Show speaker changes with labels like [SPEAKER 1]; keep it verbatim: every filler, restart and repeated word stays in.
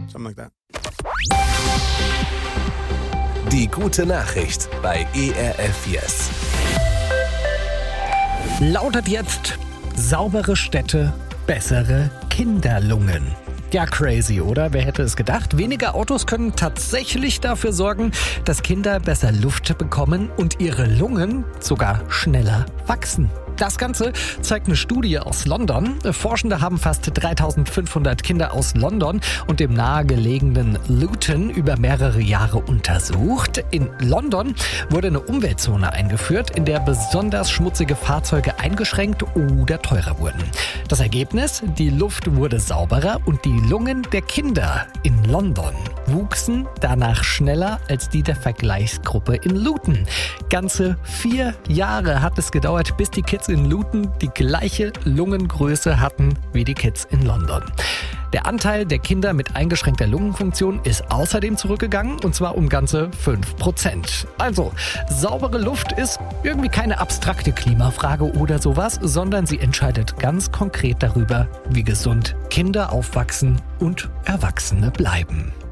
[SPEAKER 1] something like that.
[SPEAKER 2] Die gute Nachricht bei E R F Yes.
[SPEAKER 3] Lautet jetzt: saubere Städte, bessere Kinderlungen. Ja, crazy, oder? Wer hätte es gedacht? Weniger Autos können tatsächlich dafür sorgen, dass Kinder besser Luft bekommen und ihre Lungen sogar schneller wachsen. Das Ganze zeigt eine Studie aus London. Forschende haben fast dreitausendfünfhundert Kinder aus London und dem nahegelegenen Luton über mehrere Jahre untersucht. In London wurde eine Umweltzone eingeführt, in der besonders schmutzige Fahrzeuge eingeschränkt oder teurer wurden. Das Ergebnis: die Luft wurde sauberer und die Lungen der Kinder in London wuchsen danach schneller als die der Vergleichsgruppe in Luton. Ganze vier Jahre hat es gedauert, bis die Kids in Luton die gleiche Lungengröße hatten wie die Kids in London. Der Anteil der Kinder mit eingeschränkter Lungenfunktion ist außerdem zurückgegangen, und zwar um ganze fünf Prozent. Also, saubere Luft ist irgendwie keine abstrakte Klimafrage oder sowas, sondern sie entscheidet ganz konkret darüber, wie gesund Kinder aufwachsen und Erwachsene bleiben.